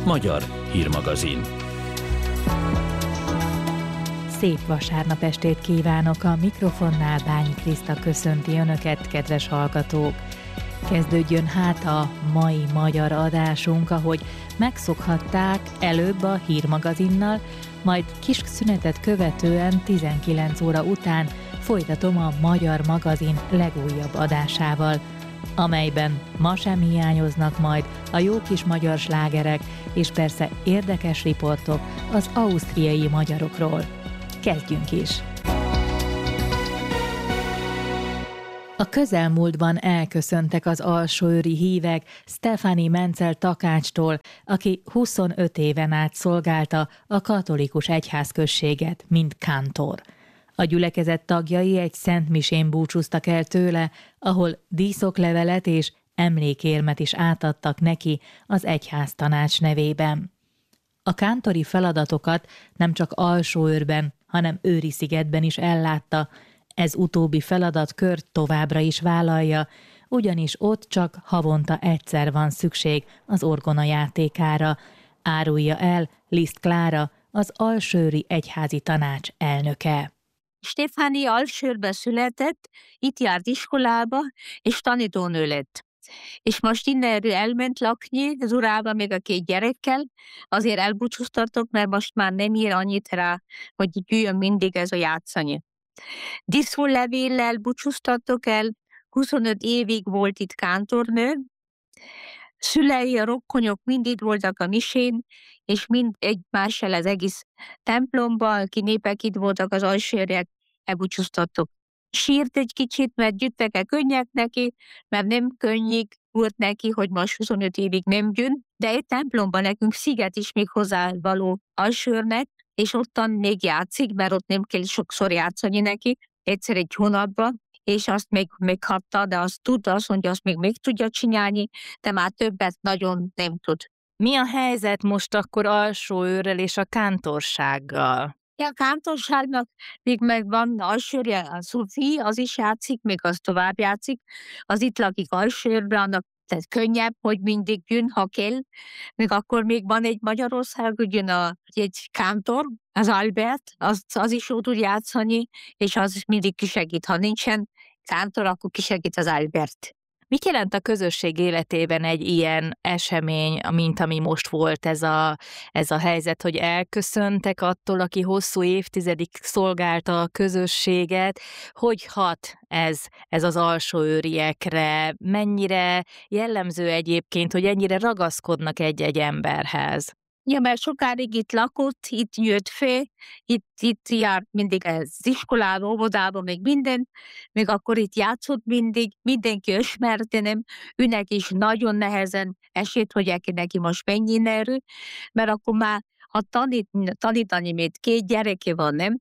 Magyar hírmagazin. Szép vasárnap estét kívánok, a mikrofonnál Bányi Kriszta köszönti Önöket, kedves hallgatók! Kezdődjön hát a mai magyar adásunk, ahogy megszokhatták, előbb a hírmagazinnal, majd kis szünetet követően 19 óra után folytatom a Magyar Magazin legújabb adásával, amelyben ma sem hiányoznak majd a jó kis magyar slágerek, és persze érdekes riportok az ausztriai magyarokról. Kezdjünk is! A közelmúltban elköszöntek az alsóőri hívek Stefani Menzel takácstól, aki 25 éven át szolgálta a katolikus egyházközséget, mint kántor. A gyülekezet tagjai egy szentmisén búcsúztak el tőle, ahol díszoklevelet és emlékérmet is átadtak neki az egyháztanács nevében. A kántori feladatokat nem csak Alsóőrben, hanem Őri-szigetben is ellátta. Ez utóbbi feladatkört továbbra is vállalja, ugyanis ott csak havonta egyszer van szükség az orgona játékára, árulja el Liszt Klára, az alsóőri egyházi tanács elnöke. Stefani Alsóőrben született, itt járt iskolába, és tanítónő lett. És most innen elment lakni, az urába még a 2 gyerekkel, azért elbúcsúztatok, mert most már nem ír annyit rá, hogy jöjjön mindig ez a játszani. Diszólevéllel búcsúztatok el, 25 évig volt itt kántornő, szülei, a rokkonyok mindig voltak a misén, és mind egymással az egész templomban, aki népek itt voltak az alsóőriek, elbúcsúztatok. Sírt egy kicsit, mert gyűjtek-e könnyek neki, mert nem könnyik volt neki, hogy most 25 évig nem jön, de egy templomban nekünk sziget is még hozzávaló alsóőrnek, és ottan még játszik, mert ott nem kell sokszor játszani neki, egyszer egy hónapban, és azt még meghatta, de azt mondja, azt még tudja csinálni, de már többet nagyon nem tud. Mi a helyzet most akkor Alsóőrrel és a kántorsággal? A kántorságnak még megvan Alsóőrje, a Szufi, az is játszik, még az tovább játszik, az itt lakik Alsóőrben, annak tehát könnyebb, hogy mindig jön, ha kell. Még akkor még van egy Magyarország, ugyan egy kántor, az Albert, az is jó tud játszani, és az mindig kisegít. Ha nincsen kántor, akkor kisegít az Albert. Mit jelent a közösség életében egy ilyen esemény, mint ami most volt ez a helyzet, hogy elköszöntek attól, aki hosszú évtizedig szolgálta a közösséget? Hogy hat ez az alsóőriekre? Mennyire jellemző egyébként, hogy ennyire ragaszkodnak egy-egy emberhez? Ja, mert sokáig itt lakott, itt jött fel, itt járt mindig az iskolába, óvodába, még minden, még akkor itt játszott mindig, mindenki ismerte, nem, őnek is nagyon nehezen esett, hogy neki most mennyi erő, mert akkor már, ha tanítani, mert 2 gyereke van, nem,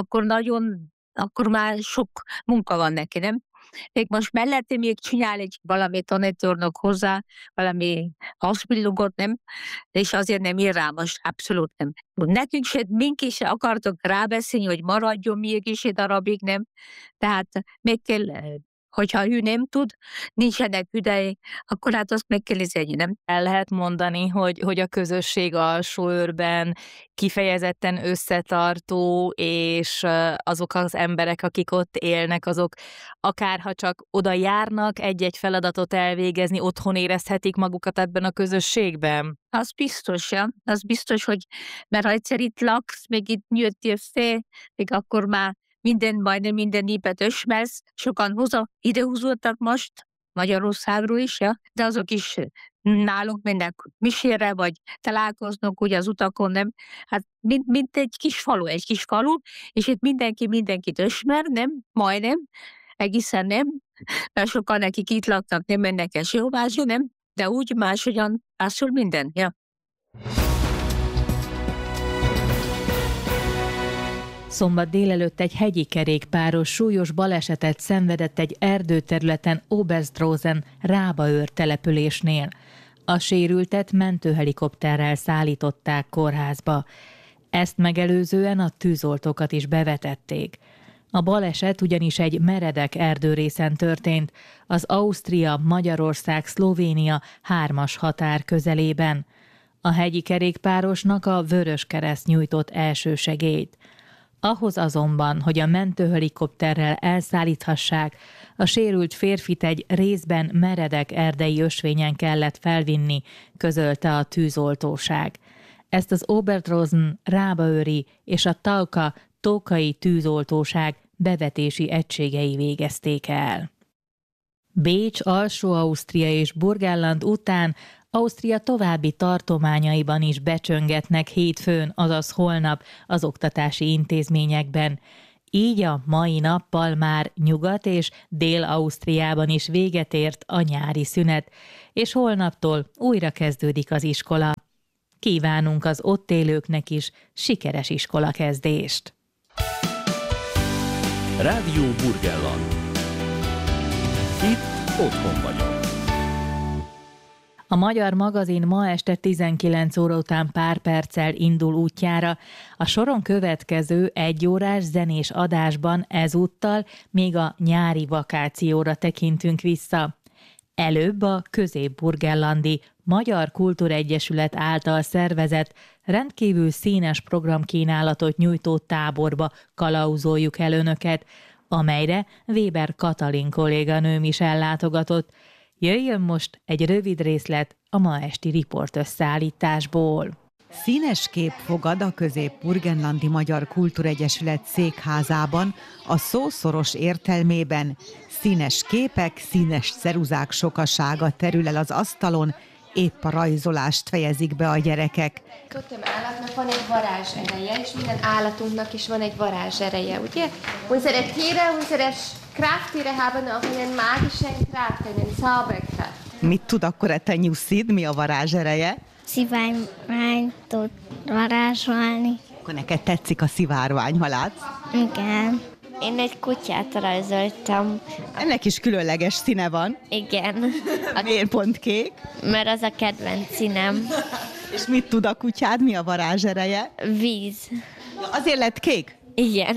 akkor már sok munka van neki, nem? Még most mellette még csinál egy valami tanítónak hozzá, valami hasonlót, nem? És azért nem ír rá most, abszolút nem. Nekünk se, mink is akartok rábeszélni, hogy maradjon mégis egy darabig, nem? Tehát meg kell, hogyha ő nem tud, nincsenek ideje, akkor hát azt meg kell izélni, nem? El lehet mondani, hogy a közösség Alsóőrben kifejezetten összetartó, és azok az emberek, akik ott élnek, azok akárha csak oda járnak egy-egy feladatot elvégezni, otthon érezhetik magukat ebben a közösségben? Az biztos, ja. Az biztos, hogy mert ha egyszer itt laksz, meg itt jöttél fel, még akkor már majdnem minden népet ismersz, sokan idehúzottak most, Magyarországról is, ja, de azok is nálunk mennek misére, vagy találkoznak ugye az utakon, nem? Hát mint egy kis falu, és itt mindenkit ismer, nem? Majdnem, egészen nem, mert sokan nekik itt laknak, nem mennek el sehová, nem? De úgy máshogyan máshol minden, ja. Szombat délelőtt egy hegyi kerékpáros súlyos balesetet szenvedett egy erdőterületen Oberstdrosen Rábaőr településnél. A sérültet mentőhelikopterrel szállították kórházba. Ezt megelőzően a tűzoltókat is bevetették. A baleset ugyanis egy meredek erdőrészen történt, az Ausztria, Magyarország, Szlovénia 3-as határ közelében. A hegyi kerékpárosnak a Vöröskereszt nyújtott elsősegélyt. Ahhoz azonban, hogy a mentőhelikopterrel elszállíthassák, a sérült férfit egy részben meredek erdei ösvényen kellett felvinni, közölte a tűzoltóság. Ezt az Obertrosn, Rábaöri és a Tauka tókai tűzoltóság bevetési egységei végezték el. Bécs, Alsó-Ausztria és Burgenland után Ausztria további tartományaiban is becsöngetnek hétfőn, azaz holnap az oktatási intézményekben. Így a mai nappal már Nyugat- és Dél-Ausztriában is véget ért a nyári szünet, és holnaptól újra kezdődik az iskola. Kívánunk az ott élőknek is sikeres iskolakezdést! Rádió Burgenland. Itt otthon vagyok. A Magyar Magazin ma este 19 óra után pár perccel indul útjára. A soron következő egyórás zenés adásban ezúttal még a nyári vakációra tekintünk vissza. Előbb a Közép-Burgenlandi Magyar Kultúregyesület által szervezett, rendkívül színes programkínálatot nyújtó táborba kalauzoljuk el önöket, amelyre Weber Katalin kolléganőm is ellátogatott. Jöjjön most egy rövid részlet a ma esti riportösszeállításból. Színes kép fogad a Közép-Burgenlandi Magyar Kultúregyesület székházában, a szó szoros értelmében. Színes képek, színes ceruzák sokasága terül el az asztalon, épp a rajzolást fejezik be a gyerekek. Több állatnak van egy varázsereje, és minden állatunknak is van egy varázsereje, ugye? Unsere Tiere, unsere Krafttiere haben auch einen magischen Kraft, einen Zauberkraft. Mit tud akkor te nyuszid, mi a varázsereje? Szivárvány tud varázsolni. Akkor neked tetszik a szivárvány, ha látsz? Igen. Én egy kutyát rajzoltam. Ennek is különleges színe van. Igen. Miért pont kék? Mert az a kedvenc színem. És mit tud a kutyád, mi a varázsereje? Víz. Azért lett kék? Igen.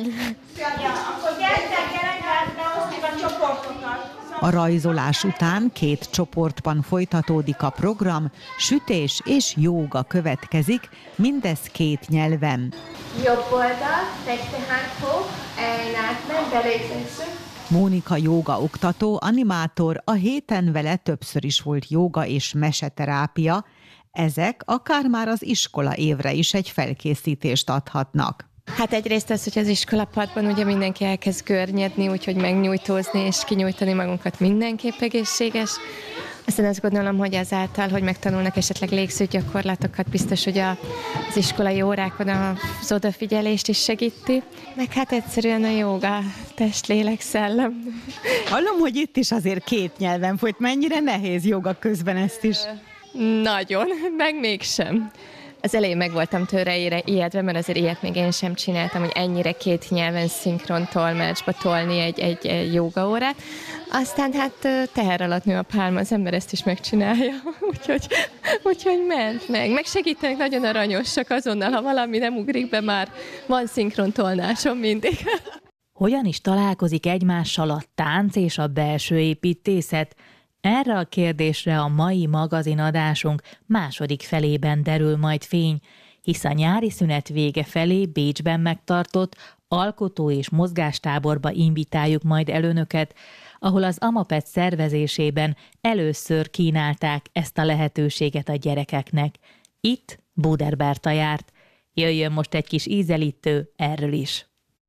Akkor gyertek, beosztjuk a csoportokat. A rajzolás után 2 csoportban folytatódik a program, sütés és jóga következik, mindez 2 nyelven. Jobb oldal, rechte Hand hoch, einatmen, beléptesszük. Mónika jóga oktató, animátor, a héten vele többször is volt jóga és meseterápia. Ezek akár már az iskola évre is egy felkészítést adhatnak. Hát egyrészt az, hogy az iskolapadban ugye mindenki elkezd görnyedni, úgyhogy megnyújtózni és kinyújtani magunkat mindenképp egészséges. Aztán azt gondolom, hogy ezáltal, hogy megtanulnak esetleg légzőgyakorlatokat, biztos, hogy az iskolai órákon az odafigyelést is segíti. Meg hát egyszerűen a jóga, test, lélek, szellem. Hallom, hogy itt is azért 2 nyelven folyt. Mennyire nehéz jóga közben ezt is? Nagyon, meg mégsem. Az elején meg voltam tőle ijedve, mert azért ilyet még én sem csináltam, hogy ennyire 2 nyelven szinkron tolmácsba tolni egy jógaórát. Aztán hát teher alatt nő a pálma, az ember ezt is megcsinálja, úgyhogy ment meg. Meg segítenek, nagyon aranyosak azonnal, ha valami nem ugrik be, már van szinkron tolnásom mindig. Hogyan is találkozik egymással a tánc és a belső építészet? Erre a kérdésre a mai magazinadásunk második felében derül majd fény, hisz a nyári szünet vége felé Bécsben megtartott alkotó- és mozgástáborba invitáljuk majd el önöket, ahol az Amapet szervezésében először kínálták ezt a lehetőséget a gyerekeknek. Itt Buder Berta járt. Jöjjön most egy kis ízelítő erről is.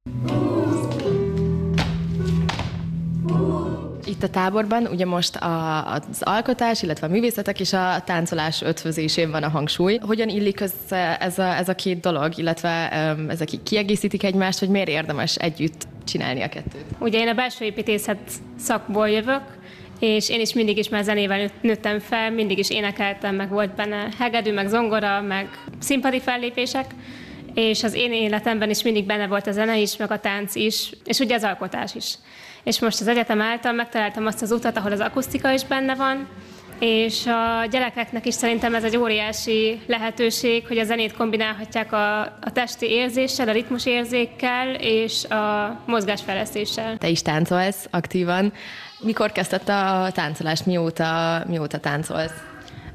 Itt a táborban ugye most az alkotás, illetve a művészetek és a táncolás ötvözésén van a hangsúly. Hogyan illik össze ez a 2 dolog, illetve ezek kiegészítik egymást, hogy miért érdemes együtt csinálni a 2-t? Ugye én a belső építészet szakból jövök, és én is mindig is már zenével nőttem fel, mindig is énekeltem, meg volt benne hegedű, meg zongora, meg színpadi fellépések, és az én életemben is mindig benne volt a zene is, meg a tánc is, és ugye az alkotás is. És most az egyetem által megtaláltam azt az utat, ahol az akusztika is benne van, és a gyerekeknek is szerintem ez egy óriási lehetőség, hogy a zenét kombinálhatják a testi érzéssel, a ritmusérzékkel és a mozgásfejlesztéssel. Te is táncolsz aktívan. Mikor kezdted a táncolást? Mióta táncolsz?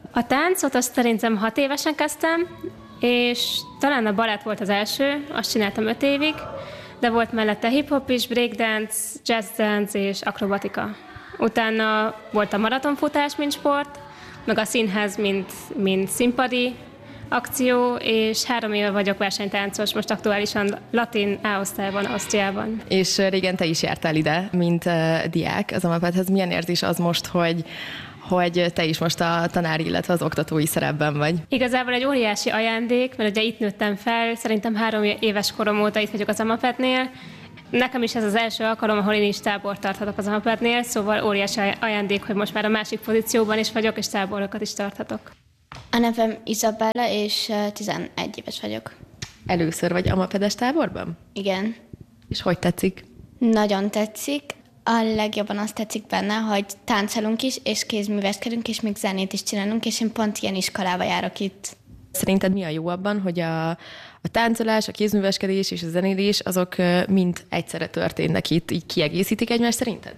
A táncot azt szerintem 6 évesen kezdtem, és talán a balett volt az első, azt csináltam 5 évig, de volt mellette hip-hop is, breakdance, jazzdance és akrobatika. Utána volt a maratonfutás, mint sport, meg a színház, mint színpadi akció, és 3 éve vagyok versenytáncos, most aktuálisan latin A-osztályban, Ausztriában. És régen te is jártál ide, mint diák az Amapedhez. Milyen érzés az most, hogy te is most a tanári, illetve az oktatói szerepben vagy? Igazából egy óriási ajándék, mert ugye itt nőttem fel, szerintem 3 éves korom óta itt vagyok az Amapednél. Nekem is ez az első alkalom, ahol én is tábort tarthatok az Amapednél, szóval óriási ajándék, hogy most már a másik pozícióban is vagyok, és táborokat is tarthatok. A nevem Izabella, és 11 éves vagyok. Először vagy Amapedes táborban? Igen. És hogy tetszik? Nagyon tetszik. A legjobban azt tetszik benne, hogy táncolunk is, és kézműveskedünk, és még zenét is csinálunk, és én pont ilyen iskolába járok itt. Szerinted mi a jó abban, hogy a táncolás, a kézműveskedés és a zenélés, azok mind egyszerre történnek itt, így kiegészítik egymást szerinted?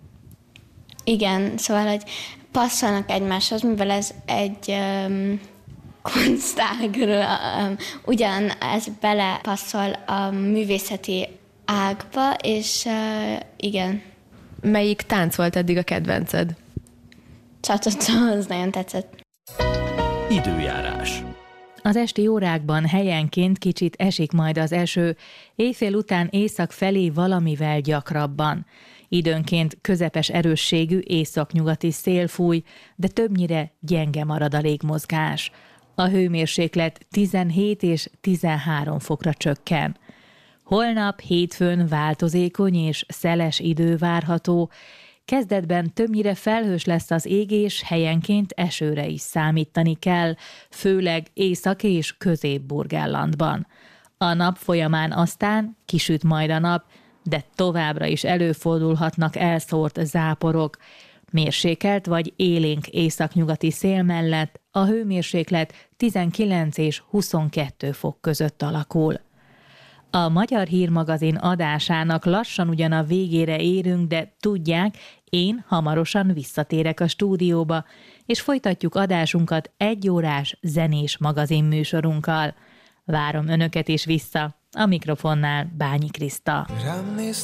Igen, szóval, hogy passzolnak egymáshoz, mivel ez egy kunstágról, ugyan ez belepasszol a művészeti ágba, és igen. Melyik tánc volt eddig a kedvenced? Cha-cha-cha, az nagyon tetszett. Időjárás. Az esti órákban helyenként kicsit esik majd az eső, éjfél után észak felé valamivel gyakrabban. Időnként közepes erősségű északnyugati szél fúj, de többnyire gyenge marad a légmozgás. A hőmérséklet 17 és 13 fokra csökken. Holnap hétfőn változékony és szeles idő várható. Kezdetben többnyire felhős lesz az ég, és helyenként esőre is számítani kell, főleg Észak- és Közép-Burgenlandban. A nap folyamán aztán kisüt majd a nap, de továbbra is előfordulhatnak elszórt záporok. Mérsékelt vagy élénk északnyugati szél mellett a hőmérséklet 19 és 22 fok között alakul. A Magyar Hírmagazin adásának lassan ugyan a végére érünk, de tudják, én hamarosan visszatérek a stúdióba, és folytatjuk adásunkat 1 órás zenés magazinműsorunkkal. Várom önöket is vissza, a mikrofonnál Bányi Kriszta.